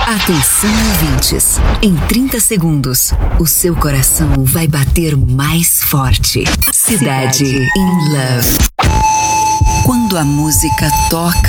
Atenção, ouvintes. Em 30 segundos, o seu coração vai bater mais forte. Cidade in Love. Quando a música toca